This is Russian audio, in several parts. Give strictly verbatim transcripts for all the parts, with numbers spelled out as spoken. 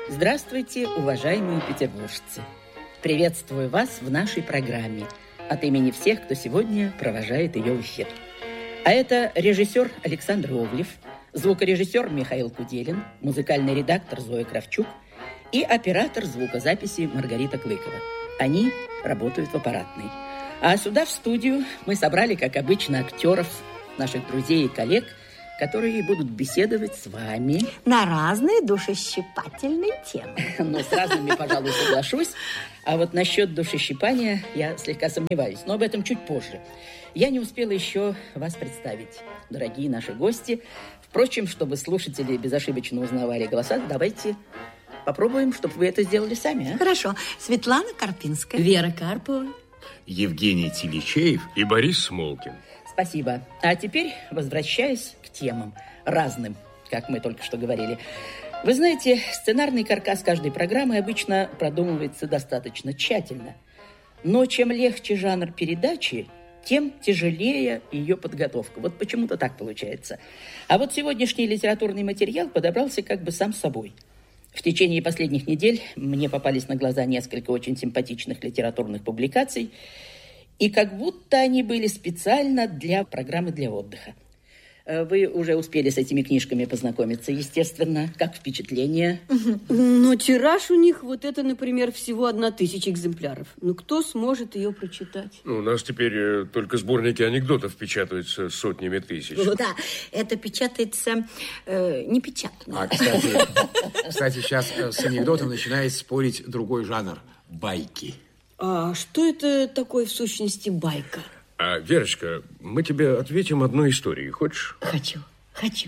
Здравствуйте, уважаемые петербуржцы! Приветствую вас в нашей программе от имени всех, кто сегодня провожает ее в эфир. А это режиссер Александр Ивлев, звукорежиссер Михаил Куделин, музыкальный редактор Зоя Кравчук и оператор звукозаписи Маргарита Клыкова. Они работают в аппаратной. А сюда, в студию, мы собрали, как обычно, актеров, наших друзей и коллег, которые будут беседовать с вами на разные душещипательные темы. Ну, с разными, пожалуй, соглашусь. А вот насчет душещипания я слегка сомневаюсь, но об этом чуть позже. Я не успела еще вас представить, дорогие наши гости. Впрочем, чтобы слушатели безошибочно узнавали голоса, давайте попробуем, чтобы вы это сделали сами. А? Хорошо. Светлана Карпинская. Вера Карпова. Евгений Теличеев и Борис Смолкин. Спасибо. А теперь, возвращаясь к темам разным, как мы только что говорили. Вы знаете, сценарный каркас каждой программы обычно продумывается достаточно тщательно. Но чем легче жанр передачи, тем тяжелее ее подготовка. Вот почему-то так получается. А вот сегодняшний литературный материал подобрался как бы сам собой. В течение последних недель мне попались на глаза несколько очень симпатичных литературных публикаций, и как будто они были специально для программы для отдыха. Вы уже успели с этими книжками познакомиться, естественно. Как впечатление? Но тираж у них, вот это, например, всего одна тысяча экземпляров. Ну, кто сможет ее прочитать? Ну, у нас теперь э, только сборники анекдотов печатаются сотнями тысяч. Ну, да, это печатается э, не печатно. А, кстати, кстати, сейчас с анекдотом начинает спорить другой жанр – байки. А что это такое в сущности байка? А, Верочка, мы тебе ответим одной историей. Хочешь? Хочу, хочу.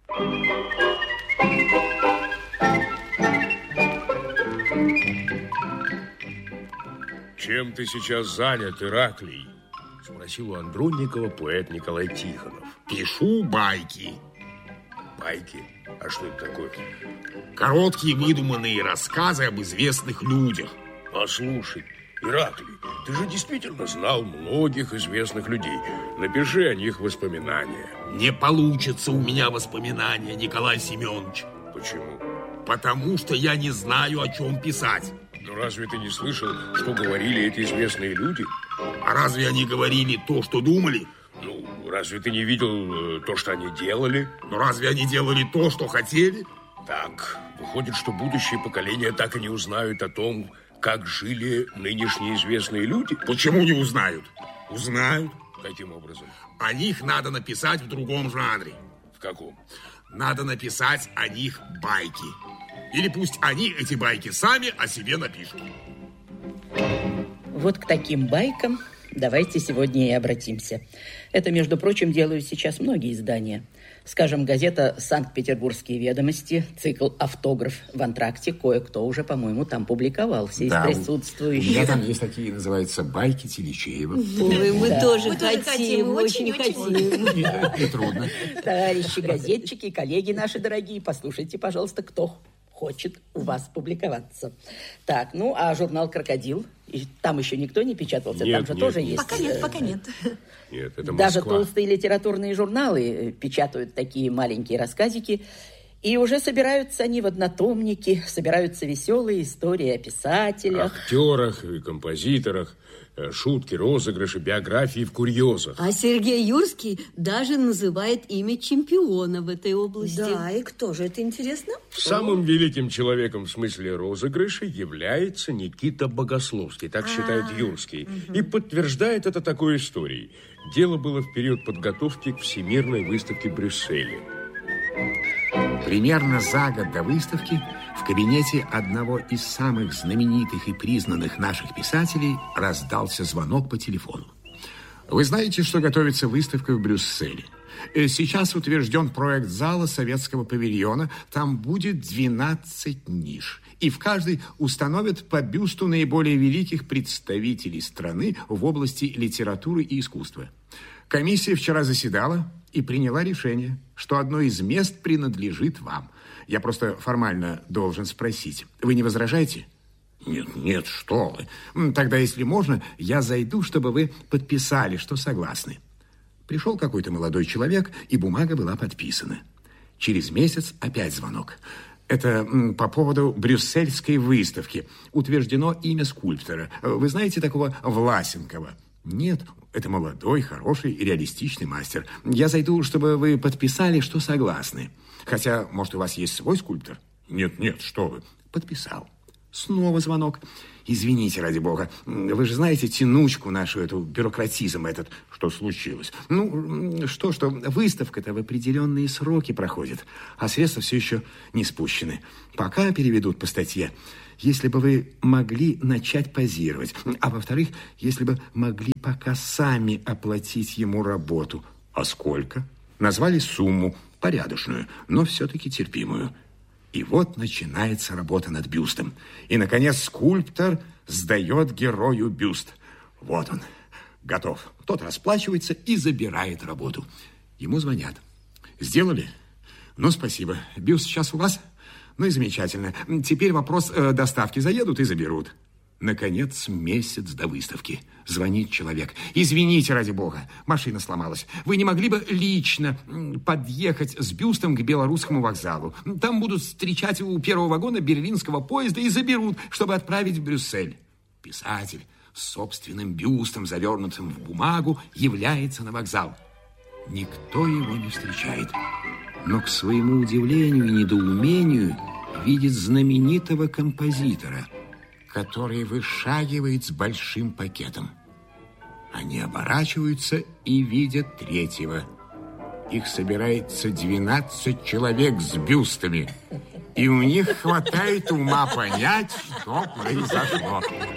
Чем ты сейчас занят, Ираклий? Спросил у Андронникова поэт Николай Тихонов. Пишу байки. Байки? А что это такое? Короткие выдуманные рассказы об известных людях. Послушай, Ираклий, ты же действительно знал многих известных людей. Напиши о них воспоминания. Не получится у меня воспоминания, Николай Семенович. Почему? Потому что я не знаю, о чем писать. Ну, разве ты не слышал, что говорили эти известные люди? А разве они говорили то, что думали? Ну, разве ты не видел э, то, что они делали? Ну, разве они делали то, что хотели? Так, выходит, что будущие поколения так и не узнают о том, как жили нынешние известные люди? Почему не узнают? Узнают. Каким образом? О них надо написать в другом жанре. В каком? Надо написать о них байки. Или пусть они эти байки сами о себе напишут. Вот к таким байкам давайте сегодня и обратимся. Это, между прочим, делают сейчас многие издания. Скажем, газета «Санкт-Петербургские ведомости», цикл «Автограф» в антракте кое-кто уже, по-моему, там публиковал. Все да, из присутствующих. У меня там есть такие, называются, байки Теличеева. Ой, мы да. тоже мы хотим, тоже хотим, очень, очень хотим. Не, не трудно. Товарищи газетчики, коллеги наши дорогие, послушайте, пожалуйста, кто хочет у вас публиковаться. Так, ну, а журнал «Крокодил», и там еще никто не печатался? Нет, там же нет, тоже нет. есть. Пока нет, пока нет. Нет, это Москва. Даже толстые литературные журналы печатают такие маленькие рассказики. И уже собираются они в однотомники, собираются веселые истории о писателях. Актерах и композиторах, шутки, розыгрыши, биографии в курьезах. А Сергей Юрский даже называет имя чемпиона в этой области. Да, и кто же это, интересно? Самым великим человеком в смысле розыгрыша является Никита Богословский, так считает Юрский. И подтверждает это такой историей. Дело было в период подготовки к Всемирной выставке в Брюсселе. Примерно за год до выставки в кабинете одного из самых знаменитых и признанных наших писателей раздался звонок по телефону. Вы знаете, что готовится выставка в Брюсселе? Сейчас утвержден проект зала советского павильона. Там будет двенадцать ниш. И в каждой установят по бюсту наиболее великих представителей страны в области литературы и искусства. Комиссия вчера заседала и приняла решение, что одно из мест принадлежит вам. Я просто формально должен спросить. Вы не возражаете? Нет, нет, что вы. Тогда, если можно, я зайду, чтобы вы подписали, что согласны. Пришел какой-то молодой человек, и бумага была подписана. Через месяц опять звонок. Это по поводу брюссельской выставки. Утверждено имя скульптора. Вы знаете такого Власенкова? Нет, это молодой, хороший и реалистичный мастер. Я зайду, чтобы вы подписали, что согласны. Хотя, может, у вас есть свой скульптор? Нет, нет, что вы. Подписал. Снова звонок. Извините, ради бога. Вы же знаете тянучку нашу, эту бюрократизм этот. Что случилось? Ну, что, что выставка-то в определенные сроки проходит, а средства все еще не спущены. Пока переведут по статье. Если бы вы могли начать позировать. А во-вторых, если бы могли пока сами оплатить ему работу. А сколько? Назвали сумму, порядочную, но все-таки терпимую. И вот начинается работа над бюстом. И, наконец, скульптор сдает герою бюст. Вот он, готов. Тот расплачивается и забирает работу. Ему звонят. Сделали? Ну, спасибо. Бюст сейчас у вас? Ну и замечательно. Теперь вопрос э, доставки. Заедут и заберут. Наконец, месяц до выставки. Звонит человек. Извините, ради бога, машина сломалась. Вы не могли бы лично подъехать с бюстом к Белорусскому вокзалу? Там будут встречать у первого вагона берлинского поезда и заберут, чтобы отправить в Брюссель. Писатель с собственным бюстом, завернутым в бумагу, является на вокзал. Никто его не встречает. Но, к своему удивлению и недоумению, видит знаменитого композитора, который вышагивает с большим пакетом. Они оборачиваются и видят третьего. Их собирается двенадцать человек с бюстами. И у них хватает ума понять, что произошло.